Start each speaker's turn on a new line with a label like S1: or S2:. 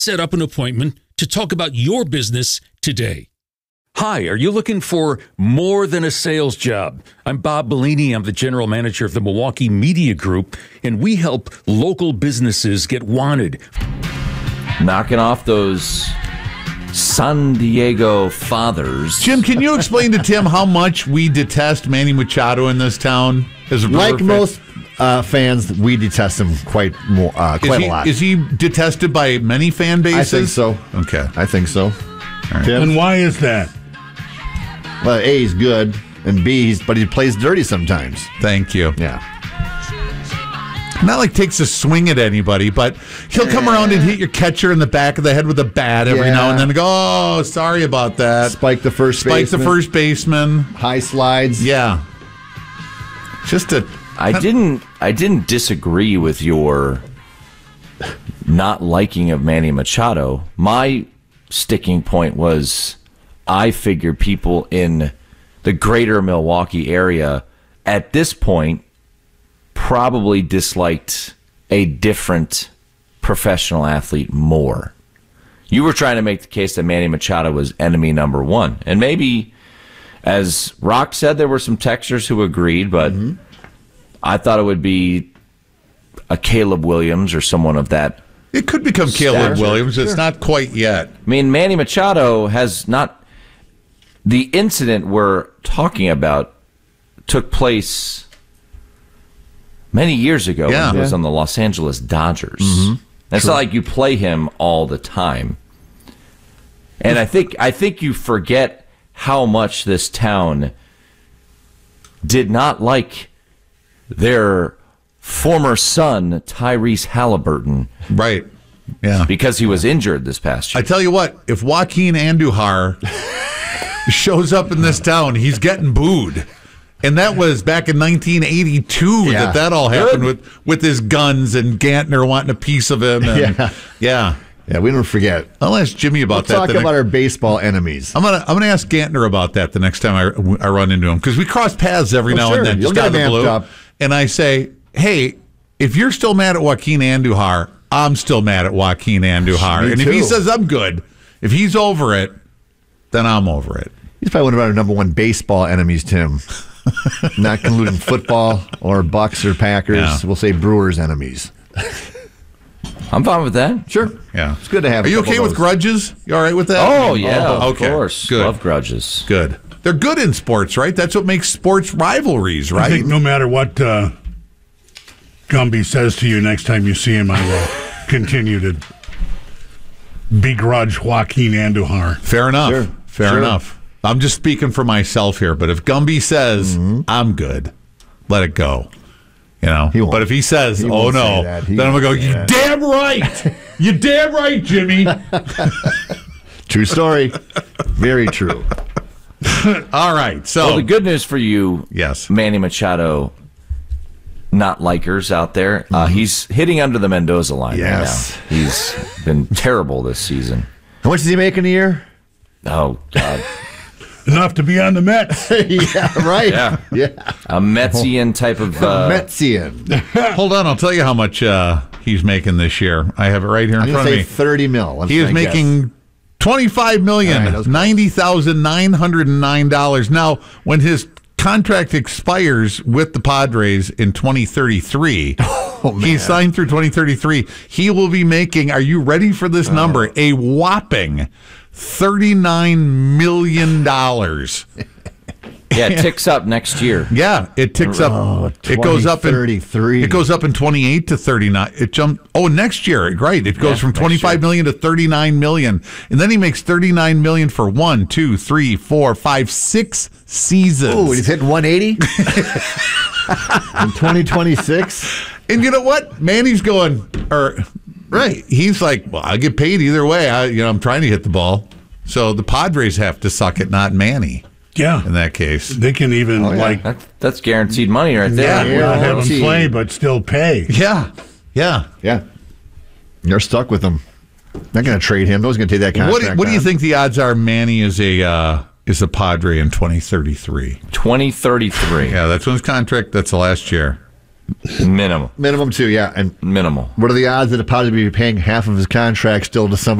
S1: Set up an appointment to talk about your business today. Hi, are you looking for more than a sales job? I'm Bob Bellini. I'm the general manager of the Milwaukee Media Group, and we help local businesses get wanted.
S2: Knocking off those San Diego fathers.
S3: Jim, can you explain to Tim how much we detest Manny Machado in this town? As a
S4: like
S3: fan?
S4: Most fans, we detest him quite a lot.
S3: Is he detested by many fan bases?
S4: I think so.
S3: Okay.
S4: I think so.
S3: Right.
S4: Tim?
S5: And why is that?
S4: Well, A, he's good, and B, but he plays dirty sometimes.
S3: Thank you.
S4: Yeah.
S3: Not like takes a swing at anybody, but he'll come around and hit your catcher in the back of the head with a bat every now and then and go, oh, sorry about that.
S4: Spike the first
S3: baseman.
S4: High slides.
S3: Yeah. Just a...
S2: I didn't disagree with your not liking of Manny Machado. My sticking point was I figured people in the greater Milwaukee area at this point probably disliked a different professional athlete more. You were trying to make the case that Manny Machado was enemy number one. And maybe, as Rock said, there were some texters who agreed, but I thought it would be a Caleb Williams or someone of that.
S3: It could become Caleb Williams. It's not quite yet.
S2: I mean, Manny Machado has not... The incident we're talking about took place many years ago when he was on the Los Angeles Dodgers. It's not like you play him all the time. And I think you forget how much this town did not like their former son, Tyrese Halliburton.
S3: Right. Yeah.
S2: Because he was injured this past year.
S3: I tell you what, if Joaquin Andujar shows up in this town, he's getting booed. And that was back in 1982 that all happened with his guns and Gantner wanting a piece of him. And, yeah,
S4: we don't forget.
S3: I'll ask Jimmy about that.
S4: Talk about our baseball enemies.
S3: I'm gonna ask Gantner about that the next time I run into him, because we cross paths every now and then.
S4: You'll get him amped up.
S3: And I say, hey, if you're still mad at Joaquin Andujar, I'm still mad at Joaquin Andujar. And if he says I'm good, if he's over it, then I'm over it.
S4: He's probably one of our number one baseball enemies, Tim. Not including football or Bucks or Packers. Yeah. We'll say Brewers enemies.
S2: I'm fine with that.
S4: Sure.
S3: Yeah.
S4: It's good to have.
S3: Are you okay with grudges? You all right with that?
S2: Oh, yeah. Of course.
S3: Good.
S2: Love grudges.
S3: Good. They're good in sports, right? That's what makes sports rivalries, right?
S5: I think no matter what Gumby says to you next time you see him, I will continue to begrudge Joaquin Andujar.
S3: Fair enough.
S4: Sure.
S3: Fair enough. I'm just speaking for myself here, but if Gumby says, I'm good, let it go. You know? But if he says, oh no, then I'm going to go, you damn right. You damn right, Jimmy.
S4: True story. Very true.
S3: All right. So
S2: well, the good news for you,
S3: yes,
S2: Manny Machado, not likers out there, he's hitting under the Mendoza line right now. He's been terrible this season.
S4: How much does he make in a year?
S2: Oh, God.
S5: Enough to be on the Mets.
S4: Yeah, right.
S2: Yeah. A Metsian type of...
S4: Metsian.
S3: Hold on, I'll tell you how much he's making this year. I have it right here in front of me.
S4: 30 mil.
S3: He is making $25,090,909. Now, when his contract expires with the Padres in 2033, he signed through 2033, he will be making, are you ready for this number, a whopping $39 million.
S2: Yeah, it ticks up next year.
S3: Yeah, it ticks up. It goes up in
S4: 33.
S3: It goes up in 28 to 39. It jumped. Oh, next year, right? It goes from 25 million to 39 million, and then he makes 39 million for 1, 2, 3, 4, 5, 6 seasons.
S4: Oh, he's hitting 180 in 2026.
S3: And you know what? Manny's going, right? He's like, well, I get paid either way. I'm trying to hit the ball. So the Padres have to suck it, not Manny.
S5: Yeah.
S3: In that case.
S5: They can even,
S2: That's guaranteed money right there.
S5: Yeah, not have him play, but still pay.
S3: Yeah.
S4: They're stuck with him. Not going to trade him. No one's going to take that contract.
S3: What do you think the odds are Manny is a Padre in 2033?
S2: 2033.
S3: Yeah, that's when his contract, that's the last year.
S2: Minimum.
S4: Minimum 2, yeah. And
S2: minimal.
S4: what are the odds that a Padres be paying half of his contract still to somebody